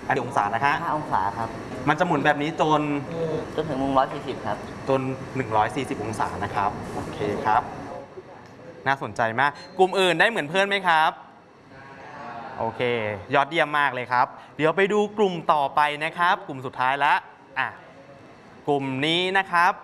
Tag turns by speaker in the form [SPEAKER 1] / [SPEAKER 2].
[SPEAKER 1] อันนี้องศานะฮะ
[SPEAKER 2] 5 องศาครับ
[SPEAKER 1] มันจะหมุนแบบนี้
[SPEAKER 2] จนถึงมุม140ครับ
[SPEAKER 1] จน140 องศานะครับโอเคครับน่าสนใจมากกลุ่มอื่นได้เหมือนเพื่อนไหมครับโอเคยอดเยี่ยมมากเลยครับเดี๋ยวไปดูกลุ่มต่อไปนะครับกลุ่มสุดท้ายแล้วกลุ่มนี้นะครับ